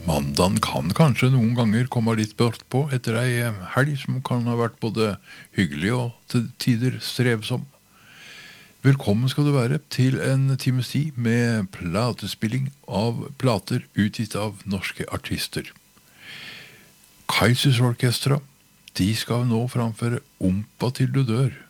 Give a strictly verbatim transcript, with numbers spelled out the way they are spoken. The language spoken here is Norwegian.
Mandagen kan kanskje noen ganger komme litt bort på etter ei helg som kan ha vært både hyggelig og til tider strevsom. Velkommen skal du være til en times tid med platespilling av plater utgitt av norske artister. Kaizers Orkestra, de skal nå framføre Ompa til du dør.